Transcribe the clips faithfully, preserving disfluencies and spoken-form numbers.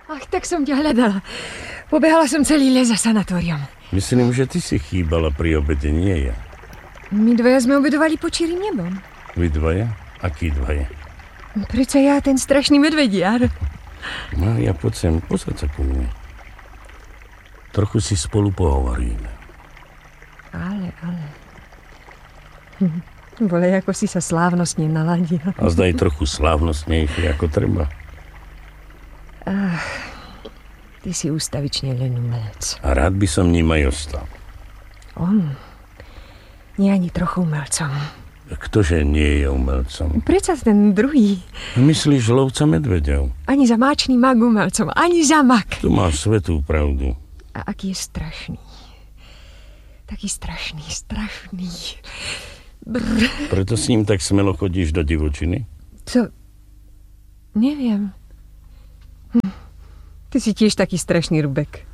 Ach, tak som ťa hľadala. Pobehala som celý les za sanatórium. Myslím, že ty si chýbala pri obede, nie ja. My dvaja sme obedovali pod čirým nebom. Vy dvaja? Aký dvaja? Prečo ja, ten strašný medvediar? Mária, poď sem, posaď sa ku mne. Trochu si spolu pohovoríme. Ale, ale... Hm. Bolej, ako si sa slávnostne naladil. A zdaj trochu slávnostnejšie, ako treba. Ach, ty si ústavične len umelec. A rád by som ním aj ostal. On nie ani trochu umelcom. Ktože nie je umelcom? Prečo ten druhý? Myslíš lovca medveďov? Ani za máčný mag umelcom, ani za mak. Tu máš svetú pravdu. A aký je strašný. Taký strašný, strašný. Brr. Preto s ním tak smelo chodíš do divočiny? Co? Neviem. Hm. Ty si tiež taký strašný, Rubek.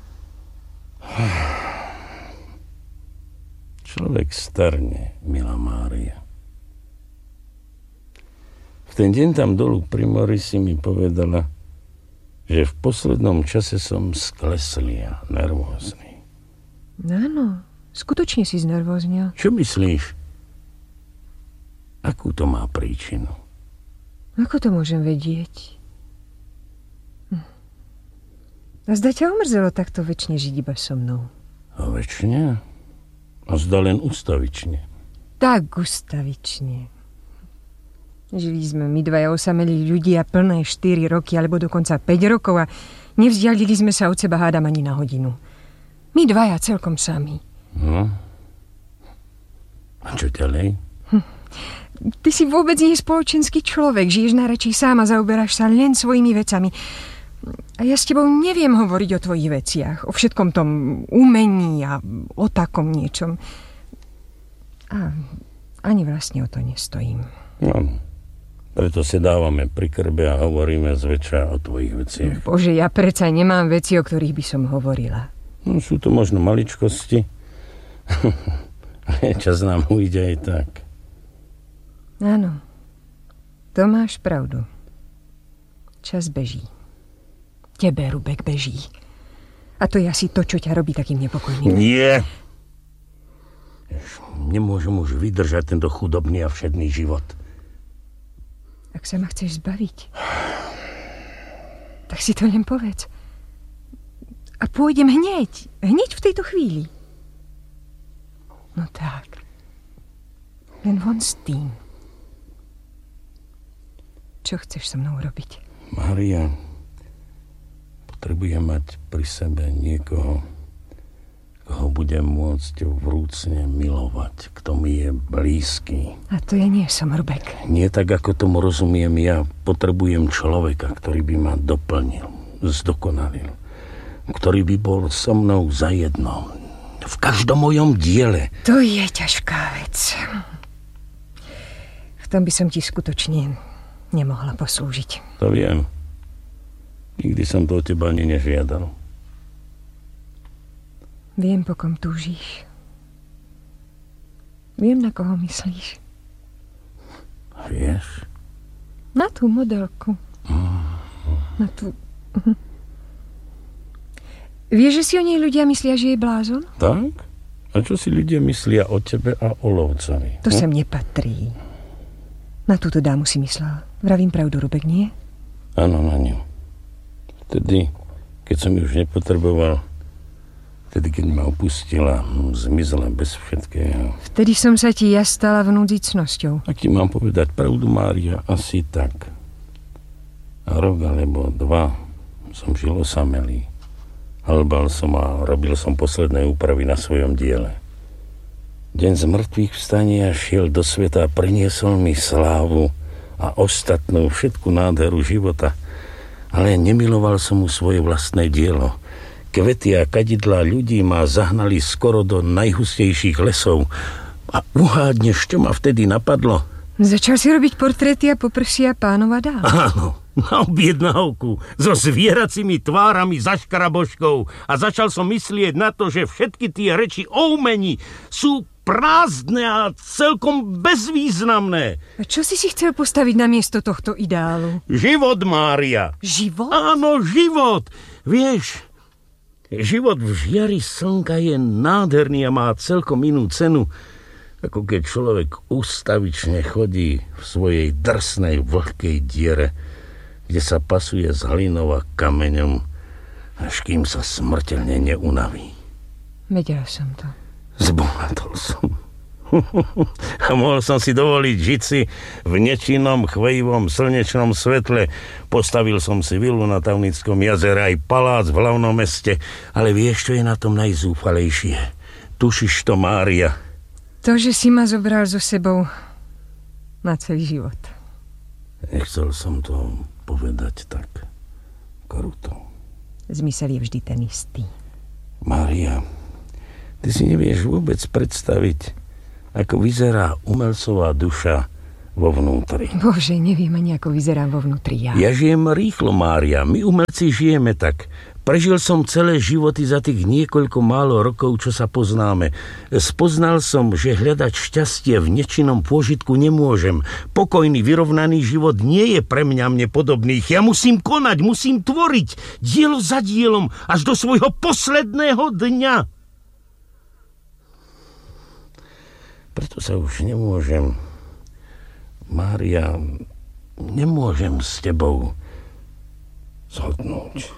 Človek starne, milá Mária. V ten deň tam dolu pri mori si mi povedala, že v poslednom čase som skleslý a nervózny. Áno, skutočne si znervóznil. Čo myslíš? Akú to má príčinu? Ako to môžem vedieť? Hm. A zda ťa omrzelo takto večne žiť iba so mnou? A večne? A zda len ustavične. Tak ustavične. Žili sme my dvaja osamelí ľudia plné štyri roky, alebo dokonca päť rokov a nevzdialili sme sa od seba hádam ani na hodinu. My dvaja celkom sami. No. A čo ďalej? Hm. Ty si vôbec nie spoločenský človek. Žiješ najradšej sám a zaoberáš sa len svojimi vecami. A ja s tebou neviem hovoriť o tvojich veciach, o všetkom tom umení a o takom niečom. A ani vlastne o to nestojím. No, preto si dávame pri krbe a hovoríme zväčša o tvojich veciach. Bože, ja predsa nemám veci, o ktorých by som hovorila. No, sú to možno maličkosti, ale čas nám ujde aj tak. Áno, to máš pravdu. Čas beží. Tebe, Rubek, beží. A to je asi to, čo ťa robí takým nepokojným. Nie. Nemôžem už vydržať tento chudobný a všedný život. Ak sa ma chceš zbaviť, tak si to len povedz. A pôjdem hneď. Hneď v tejto chvíli. No tak. Len von s tým. Čo chceš so mnou robiť? Mária, potrebujem mať pri sebe niekoho, koho budem môcť vrúcne milovať, kto mi je blízky. A to ja nie som, Rubek. Nie tak, ako tomu rozumiem ja. Potrebujem človeka, ktorý by ma doplnil, zdokonalil, ktorý by bol so mnou zajedno. V každom mojom diele. To je ťažká vec. V tom by som ti skutočne nemohla poslúžiť. To viem. Nikdy som to od teba ani nežiadal. Viem, po kom túžiš. Viem, na koho myslíš. Vieš? Na tú modelku. Mm. Na tú... Vieš, že si o nej ľudia myslia, že je blázon? Tak? A čo si ľudia myslia o tebe a o lovcovi? To hm? sem nepatrí. Na túto dámu si myslel. Vravím pravdu, Rubek, nie? Áno, na ňu. Vtedy, keď som ju už nepotreboval, vtedy, keď ma opustila, zmizla bez všetkého. Vtedy som sa ti ja stala vnúdzicnosťou. Ak ti mám povedať pravdu, Mária, asi tak. A rok alebo dva som žil osamelý. Halbal som a robil som posledné úpravy na svojom diele. Deň z mŕtvych vstania šiel do sveta a priniesol mi slávu a ostatnú všetku nádheru života. Ale nemiloval som mu svoje vlastné dielo. Kvety a kadidlá ľudí ma zahnali skoro do najhustejších lesov. A uhádneš, čo ma vtedy napadlo? Začal si robiť portréty a poprsia pánova dám. Áno, na objednávku, so zvieracími tvárami za škaraboškou. A začal som myslieť na to, že všetky tie reči o umení sú prázdne a celkom bezvýznamné. A čo si si chcel postaviť na miesto tohto ideálu? Život, Mária. Život? Áno, život. Vieš, život v žiari slnka je nádherný a má celkom inú cenu, ako keď človek ustavične chodí v svojej drsnej vlhkej diere, kde sa pasuje s hlinou a kameňom, až kým sa smrteľne neunaví. Vedela som to. Zbohatol som. A mohol som si dovoliť žiť si v nečinnom, chvejivom, slnečnom svetle. Postavil som si vilu na Tavnickom jazere, aj palác v hlavnom meste. Ale vieš, čo je na tom najzúfalejšie? Tušíš to, Mária? To, že si ma zobral so sebou na celý život. Nechcel som to povedať tak kruto. Zmysel je vždy ten istý. Mária, ty si nevieš vôbec predstaviť, ako vyzerá umelcová duša vo vnútri. Bože, neviem ani, ako vyzerám vo vnútri ja. Ja žijem rýchlo, Mária. My umelci žijeme tak. Prežil som celé životy za tých niekoľko málo rokov, čo sa poznáme. Spoznal som, že hľadať šťastie v nečinnom pôžitku nemôžem. Pokojný, vyrovnaný život nie je pre mňa mne podobných. Ja musím konať, musím tvoriť. Dielo za dielom, až do svojho posledného dňa. Preto sa už nemôžem, Mária, nemôžem s tebou zhodnúť.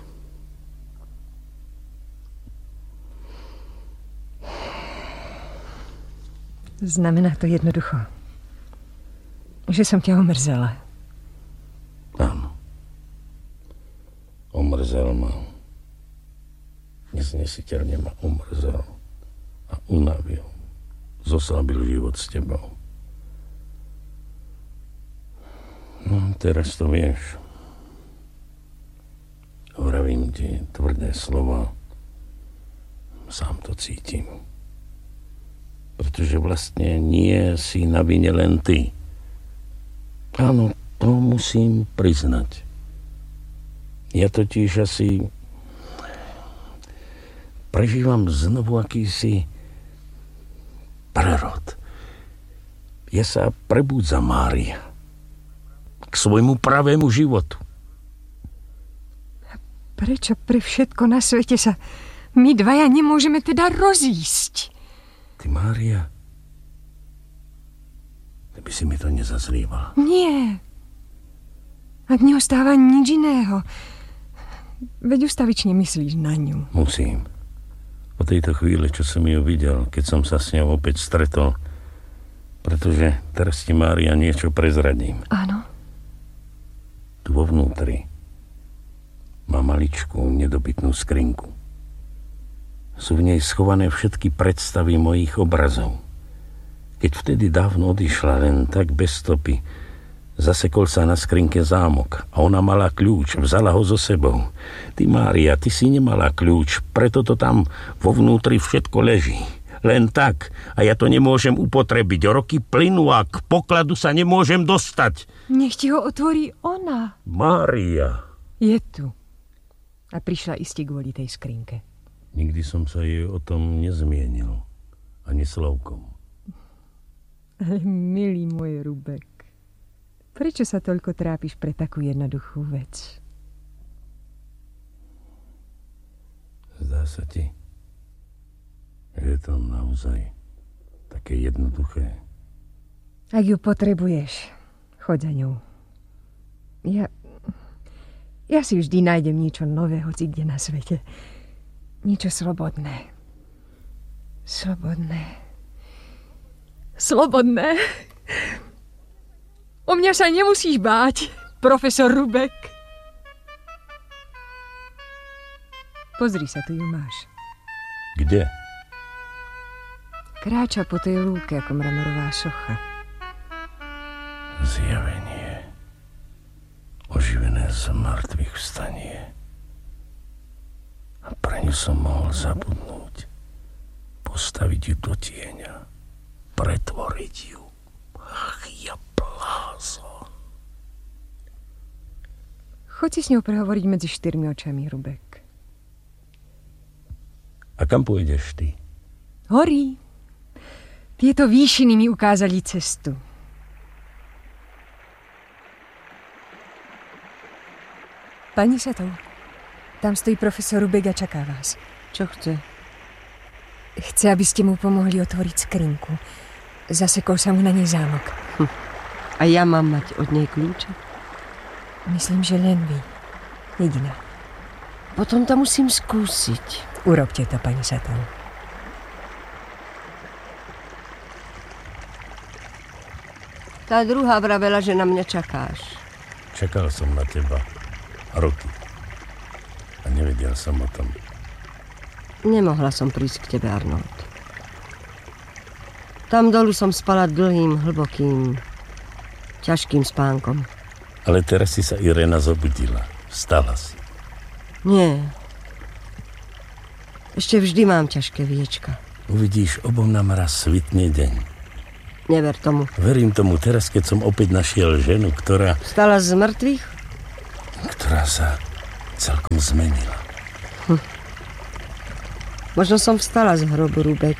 Znamená to jednoducho, že som ťa omrzela. Áno. Omrzel ma. Neznesiteľne ma omrzel a unavil. Zoslabil život s tebou. No, teraz to vieš. Vravím ti tvrdé slova. Sám to cítim. Pretože vlastne nie si na vine len ty. Áno, to musím priznať. Ja totiž asi prežívam znovu akýsi prerod. Ja sa prebudzam, Mária, k svojmu pravému životu. Prečo pre všetko na svete sa my dvaja nemôžeme teda rozísť? Ty, Mária, ty by si mi to nezazlievala. Nie. Ak neostáva nič iného. Veď ustavične myslíš na ňu. Musím. Po tejto chvíli, čo som ju videl, keď som sa s ňou opäť stretol, pretože teraz ti, Mária, niečo prezradím. Áno. Tu vo vnútri má maličkú, nedobytnú skrinku. Sú v nej schované všetky predstavy mojich obrazov. Keď vtedy dávno odišla, len tak bez stopy, zasekol sa na skrinke zámok a ona mala kľúč, vzala ho so sebou. Ty, Mária, ty si nemala kľúč, preto to tam vo vnútri všetko leží. Len tak. A ja to nemôžem upotrebiť. Roky plynú a k pokladu sa nemôžem dostať. Nech ti ho otvorí ona. Mária. Je tu. A prišla iste kvôli tej skrinke. Nikdy som sa jej o tom nezmienil. Ani slovkom. Ale milý môj Rubek, prečo sa toľko trápiš pre takú jednoduchú vec? Zdá sa ti, že je to naozaj také jednoduché. Ak ju potrebuješ, choď za ňou. Ja, ja si vždy nájdem niečo nové, hoci kde na svete. Niečo slobodné. Slobodné. Slobodné. O mňa sa nemusíš báť, profesor Rubek. Pozri sa, tu ju máš. Kde? Kráča po tej lúke ako mramorová socha. Zjavenie. Oživené z mŕtvych vstanie. A pre ňu som mohol zabudnúť. Postaviť ju do tieňa. Pretvoriť ju. Ach, ja blázon. Choď si s ňou prehovoriť medzi štyrmi očami, Rubek. A kam pôjdeš ty? Horí. Ty Tieto výšiny mi ukázali cestu. Pani Satov, tam stojí profesor Rubek a čaká vás. Čo chce? Chce, aby ste mu pomohli otvoriť skrinku. Zasekol sa mu na nej zámok. Hm. A ja mám mať od nej kľúče? Myslím, že len vy. Jediná. Potom to musím skúsiť. Urobte to, pani Satov. Tá druhá vravela, že na mňa čakáš. Čakal som na teba roky. A nevedel som o tom. Nemohla som prísť k tebe, Arnold. Tam dolu som spala dlhým, hlbokým, ťažkým spánkom. Ale teraz si sa Irena zobudila. Vstala si. Nie. Ešte vždy mám ťažké viečka. Uvidíš, obom nám raz svitne deň. Never tomu. Verím tomu teraz, keď som opäť našiel ženu, ktorá... Vstala z mŕtvych? Ktorá sa celkom zmenila. Hm. Možno som vstala z hrobu, Rubek.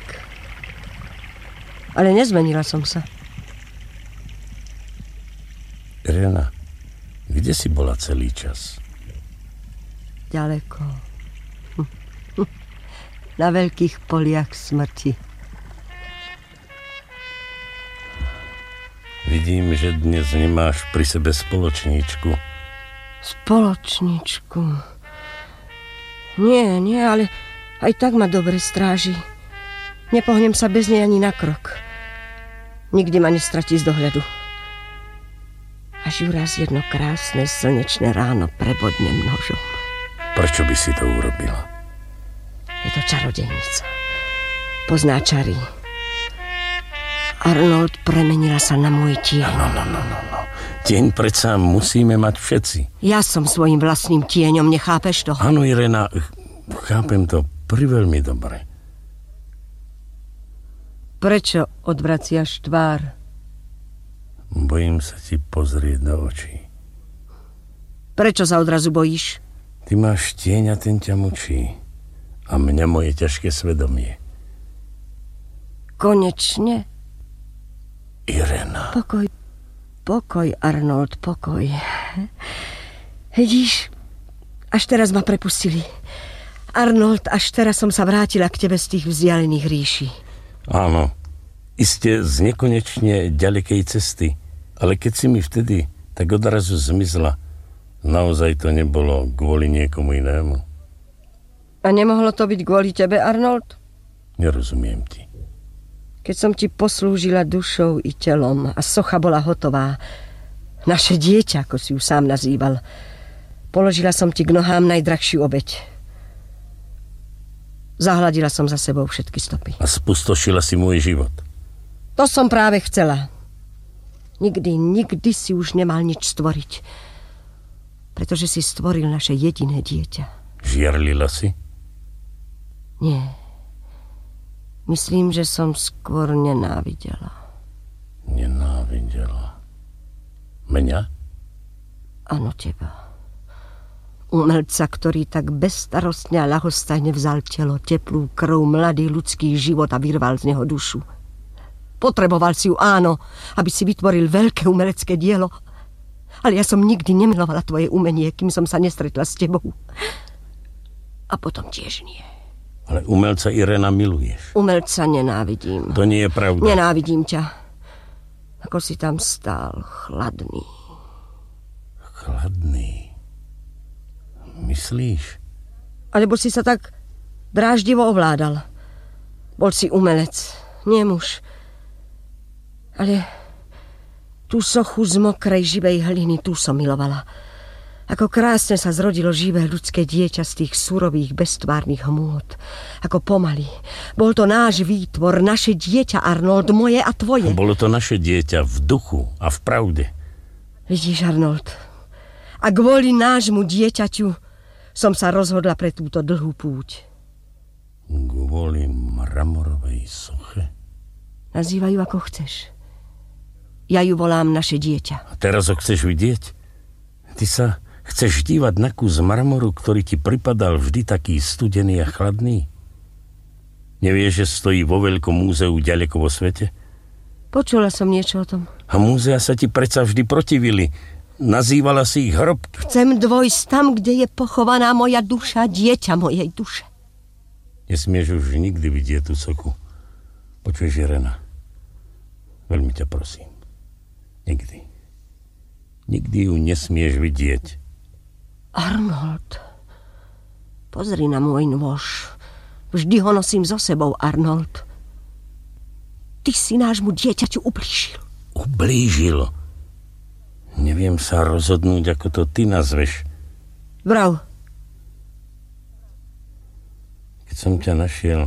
Ale nezmenila som sa. Irena, kde si bola celý čas? Ďaleko. Hm. Hm. Na veľkých poliach smrti. Vidím, že dnes nemáš pri sebe spoločníčku. Spoločničku. Nie, nie, ale aj tak ma dobre stráži. Nepohnem sa bez nej ani na krok. Nikdy ma nestratí z dohľadu. Až ju raz jedno krásne slnečné ráno prebodnem nožom. Prečo by si to urobila? Je to čarodejnica. Pozná čary. Arnold, premenila sa na môj tieň. No, no, no, no, no. Tieň predsa musíme mať všetci. Ja som svojim vlastným tieňom, nechápeš to? Áno, Irena, chápem to priveľmi dobre. Prečo odvraciaš tvár? Bojím sa ti pozrieť do očí. Prečo sa odrazu bojíš? Ty máš tieň a ten ťa mučí. A mňa moje ťažké svedomie. Konečne? Irena. Pokoj, pokoj, Arnold, pokoj. Vidíš, až teraz ma prepustili. Arnold, až teraz som sa vrátila k tebe z tých vzdialených ríší. Áno, iste z nekonečne ďalekej cesty. Ale keď si mi vtedy tak odrazu zmizla, naozaj to nebolo kvôli niekomu inému. A nemohlo to byť kvôli tebe, Arnold? Nerozumiem ti. Keď som ti poslúžila dušou i telom a socha bola hotová, naše dieťa, ako si ju sám nazýval, položila som ti k nohám najdrahšiu obeť. Zahladila som za sebou všetky stopy. A spustošila si môj život. To som práve chcela. Nikdy, nikdy si už nemal nič stvoriť. Pretože si stvoril naše jediné dieťa. Žiarlila si? Nie. Myslím, že som skôr nenávidela. Nenávidela? Mňa? Áno, teba. Umelca, ktorý tak bezstarostne a ľahostajne vzal telo, teplú krv, mladý ľudský život a vyrval z neho dušu. Potreboval si ju, áno, aby si vytvoril veľké umelecké dielo. Ale ja som nikdy nemilovala tvoje umenie, kým som sa nestretla s tebou. A potom tiež nie. Ale umelca Irena miluješ. Umelca nenávidím. To nie je pravda. Nenávidím ťa. Ako si tam stál, chladný. Chladný? Myslíš? Alebo si sa tak dráždivo ovládal. Bol si umelec, nie muž. Ale tú sochu z mokrej živej hliny, tú som milovala. Ako krásne sa zrodilo živé ľudské dieťa z tých surových, beztvárnych hmôt. Ako pomaly. Bol to náš výtvor, naše dieťa, Arnold, moje a tvoje. Bolo to naše dieťa v duchu a v pravde. Vidíš, Arnold, a kvôli nášmu dieťaťu som sa rozhodla pre túto dlhú púť. Kvôli mramorovej soche? Nazývajú ako chceš. Ja ju volám naše dieťa. A teraz ho chceš vidieť? Ty sa chceš dívať na kus marmoru, ktorý ti pripadal vždy taký studený a chladný? Nevieš, že stojí vo veľkom múzeu ďaleko vo svete? Počula som niečo o tom. A múzea sa ti predsa vždy protivili. Nazývala si ich hrob. Chcem dvojsť tam, kde je pochovaná moja duša, dieťa mojej duše. Nesmieš už nikdy vidieť tú sochu. Počuješ, Irena? Veľmi ťa prosím. Nikdy. Nikdy ju nesmieš vidieť. Arnold, pozri na môj nôž. Vždy ho nosím so sebou, Arnold. Ty si nášmu dieťaťu ublížil. Ublížil? Neviem sa rozhodnúť, ako to ty nazveš. Vrav. Keď som ťa našiel,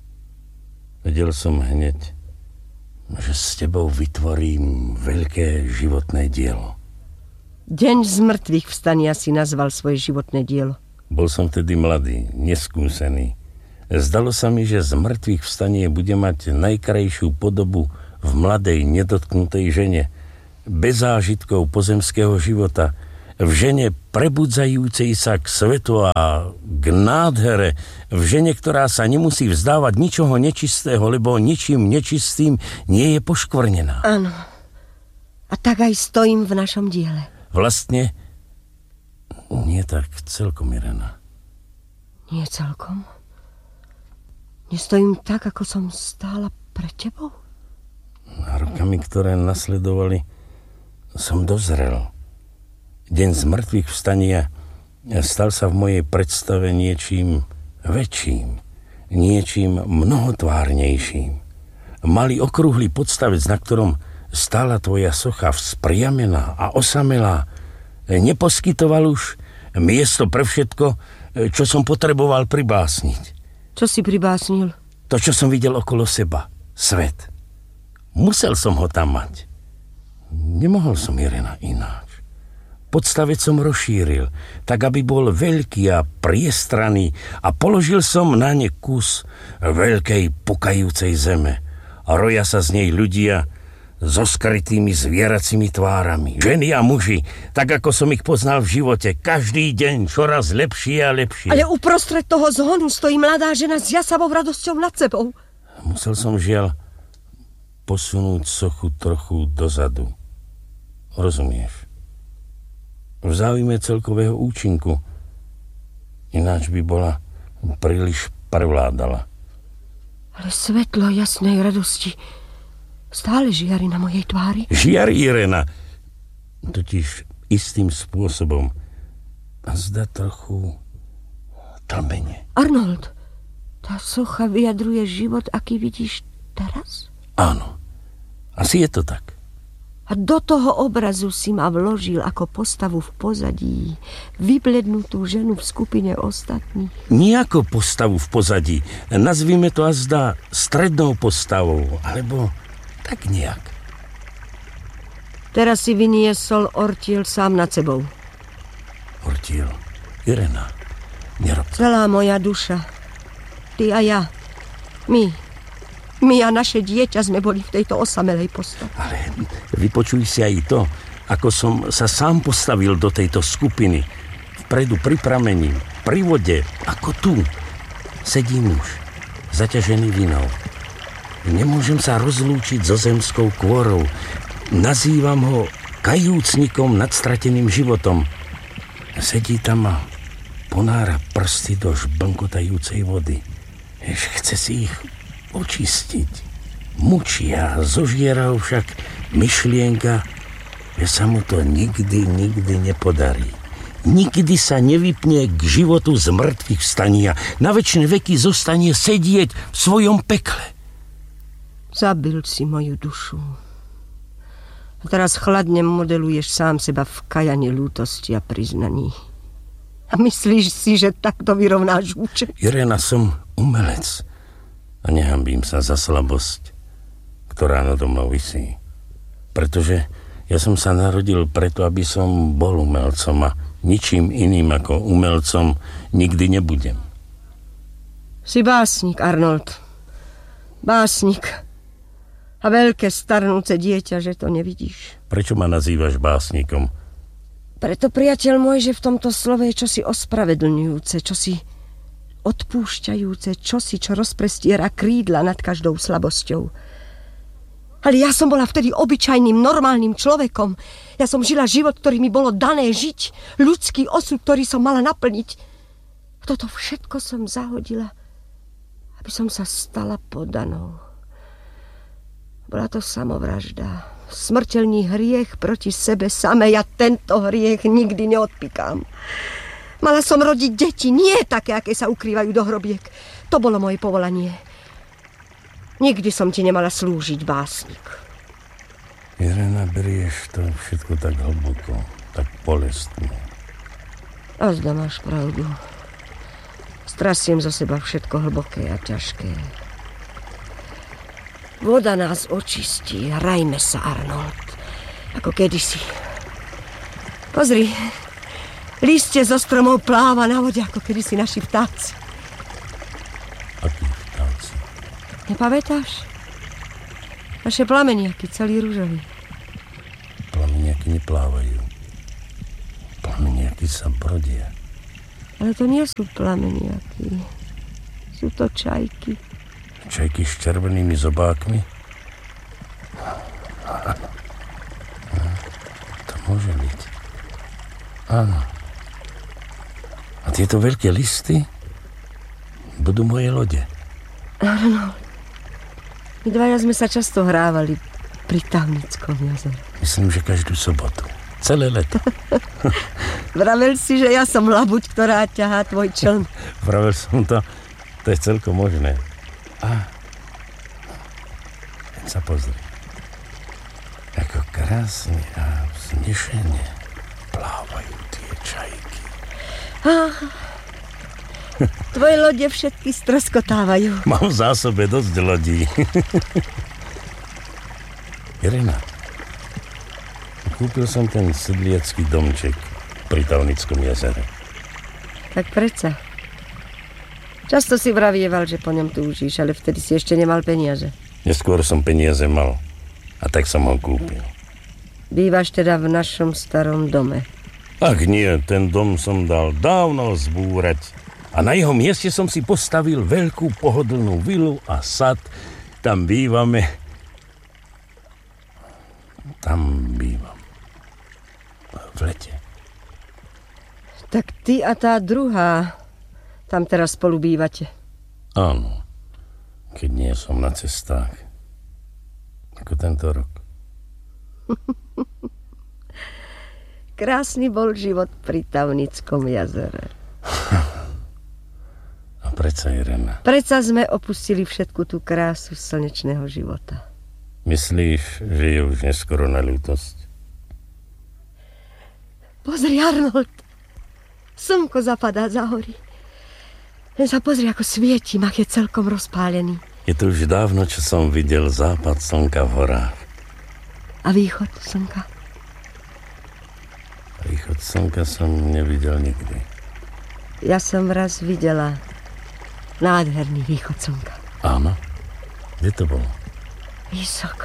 vedel som hneď, že s tebou vytvorím veľké životné dielo. Deň z mŕtvych vstania si nazval svoje životné dielo. Bol som vtedy mladý, neskúsený. Zdalo sa mi, že z mŕtvych vstanie bude mať najkrajšiu podobu v mladej, nedotknutej žene, bez zážitkov pozemského života, v žene prebudzajúcej sa k svetu a k nádhere, v žene, ktorá sa nemusí vzdávať ničoho nečistého, lebo ničím nečistým nie je poškvrnená. Áno. A tak aj stojím v našom diele. Vlastne nie tak celkom, Irena. Nie celkom? Nestojím tak, ako som stála pred tebou? A rokami, ktoré nasledovali, som dozrel. Deň z mŕtvych vstania stal sa v mojej predstave niečím väčším, niečím mnohotvárnejším. Malý okrúhly podstavec, na ktorom stála tvoja socha, vzpriamená a osamelá, neposkytoval už miesto pre všetko, čo som potreboval pribásniť. Čo si pribásnil? To, čo som videl okolo seba. Svet. Musel som ho tam mať. Nemohol som, Irena, ináč. Podstavec som rozšíril, tak aby bol veľký a priestranný a položil som na ne kus veľkej pukajúcej zeme. A roja sa z nej ľudia so skrytými zvieracími tvárami. Ženy a muži, tak ako som ich poznal v živote. Každý deň čoraz lepšie a lepšie. Ale uprostred toho zhonu stojí mladá žena s jasavou radosťou nad sebou. Musel som, žiaľ, posunúť sochu trochu dozadu. Rozumieš? V záujme celkového účinku. Ináč by bola príliš prevládala. Ale svetlo jasnej radosti stále žiari na mojej tvári. Žiari, Irena. Totiž istým spôsobom a zdá trochu tlmene. Arnold, tá socha vyjadruje život, aký vidíš teraz? Áno, asi je to tak. A do toho obrazu si ma vložil ako postavu v pozadí, vyblednutú ženu v skupine ostatných. Nie ako postavu v pozadí. Nazvime to azda strednou postavou, alebo tak nejak. Teraz si vyniesol ortiel sám nad sebou. Ortiel? Irena, nerob to. Celá moja duša, ty a ja, my, my a naše dieťa sme boli v tejto osamelej postave. Ale vypočuj si aj to, ako som sa sám postavil do tejto skupiny. Vpredu pri pramení, pri vode, ako tu. Sedí muž, zaťažený vinou. Nemôžem sa rozlúčiť so zemskou kôrou. Nazývam ho kajúcnikom nad strateným životom. Sedí tam a ponára prsty do žblnkotajúcej vody. Ež chce si ich očistiť. Mučia, zožiera ho však myšlienka, že sa mu to nikdy, nikdy nepodarí. Nikdy sa nevypne k životu z mŕtvych vstania. Na večné veky zostane sedieť v svojom pekle. Zabil si moju dušu. A teraz chladne modeluješ sám seba v kajane lútosti a priznaní. A myslíš si, že takto vyrovnáš účet? Irena, som umelec a nehambím sa za slabosť, ktorá nado mnou visí. Pretože ja som sa narodil preto, aby som bol umelcom a ničím iným ako umelcom nikdy nebudem. Si básnik, Arnold. Básnik. A veľké starnúce dieťa, že to nevidíš. Prečo ma nazývaš básnikom? Preto, priateľ môj, že v tomto slove je čosi ospravedlňujúce, čosi odpúšťajúce čosi, čo rozprestiera krídla nad každou slabosťou. Ale ja som bola vtedy obyčajným, normálnym človekom. Ja som žila život, ktorý mi bolo dané žiť. Ľudský osud, ktorý som mala naplniť. Toto všetko som zahodila, aby som sa stala podanou. Bola to samovražda. Smrteľný hriech proti sebe samej. Ja tento hriech nikdy neodpíkam. Mala som rodiť deti, nie také, aké sa ukrývajú do hrobiek. To bolo moje povolanie. Nikdy som ti nemala slúžiť, básnik. Irena, berieš to všetko tak hlboko, tak bolestne. A zda máš pravdu. Strasiem zo seba všetko hlboké a ťažké. Voda nás očistí, hrajme sa, Arnold, ako kedysi. Pozri, lístie zo stromov pláva na vode, ako kedysi naši vtáci. Akí vtáci? Nepamätáš? Naše plameniaky, celý ružový. Plameniaky neplávajú. Plameniaky sa brodia. Ale to nie sú plameniaky. Sú to čajky. Čajky s červenými zobákmi? To môže byť. Áno. A tieto veľké listy budú moje lode. Áno. My dvaja sme sa často hrávali pri Tavnickom jazere. Myslím, že každú sobotu. Celé leto. Vravel si, že ja som labuť, ktorá ťahá tvoj čln. Vravel som to. To je celkom možné. A keď sa pozri, ako krásne a vznešene plávajú tie čajky. Ah, tvoje lode všetky stroskotávajú. Mám v zásobe dosť lodí. Irena, kúpil som ten sedliacký domček pri Tavnickom jazere. Tak predsa. Často si vravieval, že po ňom túžiš, ale vtedy si ešte nemal peniaze. Neskôr som peniaze mal a tak som ho kúpil. Bývaš teda v našom starom dome? Ak nie, ten dom som dal dávno zbúrať a na jeho mieste som si postavil veľkú pohodlnú vilu a sad. Tam bývame. Tam bývam. V lete. Tak ty a tá druhá tam teraz spolu bývate. Áno, keď nie som na cestách. Ako tento rok. Krásny bol život pri Tavnickom jazere. A predsa, Irena. Predsa sme opustili všetku tú krásu slnečného života. Myslíš, že je už neskoro na ľútosť? Pozri, Arnold. Slnko zapadá za hory. Len sa pozri, ako svieti, mach je celkom rozpálený. Je to už dávno, čo som videl západ slnka v horách. A východ slnka? Východ slnka som nevidel nikdy. Ja som raz videla nádherný východ slnka. Áno? Kde to bolo? Vysoko.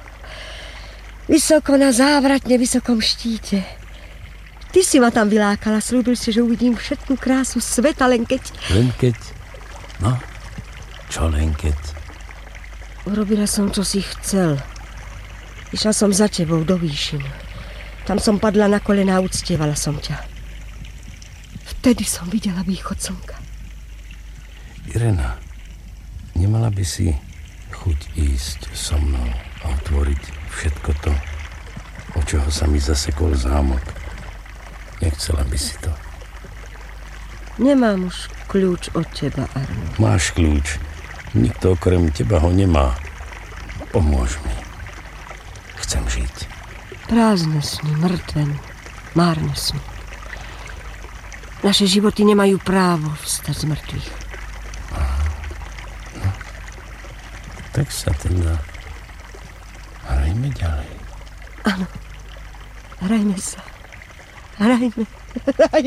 Vysoko na závratne vysokom štíte. Ty si ma tam vylákala, slúbil si, že uvidím všetku krásu sveta, len keď... Len keď? No, čo len keď? Urobila som, čo si chcel. Išla som za tebou do výšin. Tam som padla na kolená a uctievala som ťa. Vtedy som videla východ slnka. Irena, nemala by si chuť ísť so mnou a otvoriť všetko to, od čoho sa mi zasekol zámok. Nechcela by si to. Nemám už kľúč od teba, Arnold. Máš kľúč. Nikto okrem teba ho nemá. Pomôž mi. Chcem žiť. Prázdne sny, mŕtven, márne sny. Naše životy nemajú právo vstať z mŕtvych. No, tak sa teda hrajme ďalej. Áno, hrajme sa. Hrajme, hrajme.